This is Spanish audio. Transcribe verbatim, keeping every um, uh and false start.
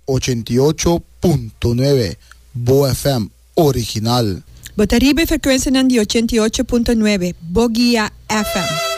ochenta y ocho punto nueve Bo F M original. Botaribe frecuencia nandi ochenta y ocho punto nueve Boguía F M.